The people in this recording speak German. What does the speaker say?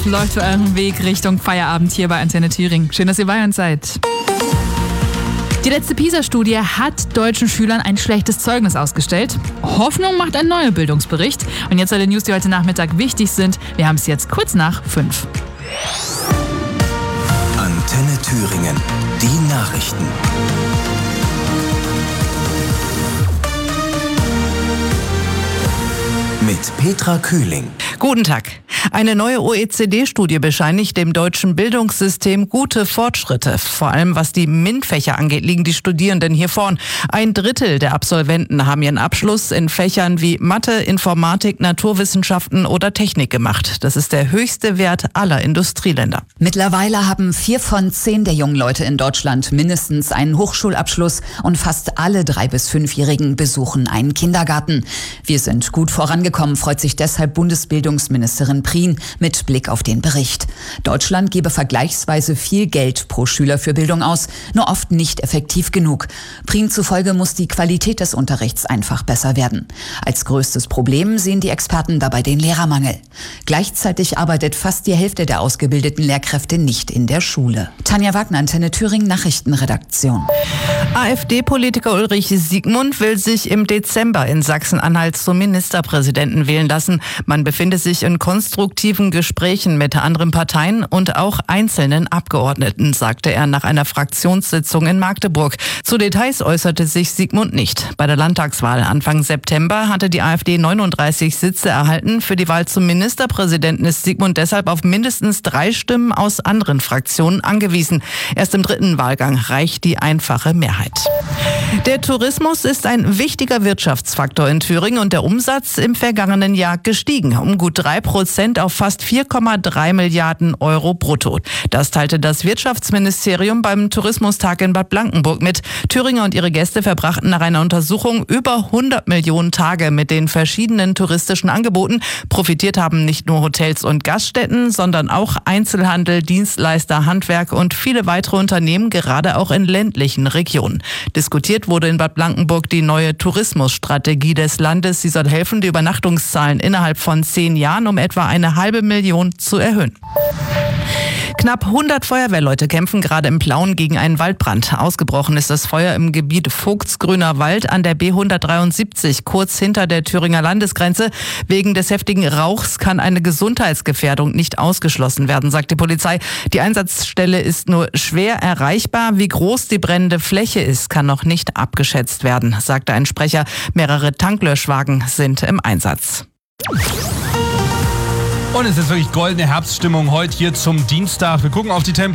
läuft für euren Weg Richtung Feierabend hier bei Antenne Thüringen. Schön, dass ihr bei uns seid. Die letzte PISA-Studie hat deutschen Schülern ein schlechtes Zeugnis ausgestellt. Hoffnung macht ein neuer Bildungsbericht. Und jetzt alle News, die heute Nachmittag wichtig sind. Wir haben es jetzt kurz nach 5. Antenne Thüringen, die Nachrichten. Mit Petra Kühling. Guten Tag. Eine neue OECD-Studie bescheinigt dem deutschen Bildungssystem gute Fortschritte. Vor allem was die MINT-Fächer angeht, liegen die Studierenden hier vorn. 1/3 der Absolventen haben ihren Abschluss in Fächern wie Mathe, Informatik, Naturwissenschaften oder Technik gemacht. Das ist der höchste Wert aller Industrieländer. Mittlerweile haben 4 von 10 der jungen Leute in Deutschland mindestens einen Hochschulabschluss und fast alle 3- bis 5-Jährigen besuchen einen Kindergarten. Wir sind gut vorangekommen, freut sich deshalb Bundesbildungsministerin Prien mit Blick auf den Bericht. Deutschland gebe vergleichsweise viel Geld pro Schüler für Bildung aus, nur oft nicht effektiv genug. Prien zufolge muss die Qualität des Unterrichts einfach besser werden. Als größtes Problem sehen die Experten dabei den Lehrermangel. Gleichzeitig arbeitet fast die Hälfte der ausgebildeten Lehrkräfte nicht in der Schule. Tanja Wagner, Antenne Thüringen, Nachrichtenredaktion. AfD-Politiker Ulrich Siegmund will sich im Dezember in Sachsen-Anhalt zum Ministerpräsidenten wählen lassen. Man befinde sich in konstruktiven Gesprächen mit anderen Parteien und auch einzelnen Abgeordneten, sagte er nach einer Fraktionssitzung in Magdeburg. Zu Details äußerte sich Siegmund nicht. Bei der Landtagswahl Anfang September hatte die AfD 39 Sitze erhalten. Für die Wahl zum Ministerpräsidenten ist Siegmund deshalb auf mindestens 3 Stimmen aus anderen Fraktionen angewiesen. Erst im 3. Wahlgang reicht die einfache Mehrheit. Der Tourismus ist ein wichtiger Wirtschaftsfaktor in Thüringen und der Umsatz im vergangenen Jahr gestiegen, um gut 3% auf fast 4,3 Milliarden Euro brutto. Das teilte das Wirtschaftsministerium beim Tourismustag in Bad Blankenburg mit. Thüringer und ihre Gäste verbrachten nach einer Untersuchung über 100 Millionen Tage mit den verschiedenen touristischen Angeboten. Profitiert haben nicht nur Hotels und Gaststätten, sondern auch Einzelhandel, Dienstleister, Handwerk und viele weitere Unternehmen, gerade auch in ländlichen Regionen. Diskutiert wurde in Bad Blankenburg die neue Tourismusstrategie des Landes. Sie soll helfen, die Übernachtungszahlen innerhalb von 10 Jahren um etwa 500.000 zu erhöhen. Knapp 100 Feuerwehrleute kämpfen gerade im Plauen gegen einen Waldbrand. Ausgebrochen ist das Feuer im Gebiet Vogtsgrüner Wald an der B173, kurz hinter der Thüringer Landesgrenze. Wegen des heftigen Rauchs kann eine Gesundheitsgefährdung nicht ausgeschlossen werden, sagt die Polizei. Die Einsatzstelle ist nur schwer erreichbar. Wie groß die brennende Fläche ist, kann noch nicht abgeschätzt werden, sagte ein Sprecher. Mehrere Tanklöschwagen sind im Einsatz. Und es ist wirklich goldene Herbststimmung heute hier zum Dienstag. Wir gucken auf die Temperaturen.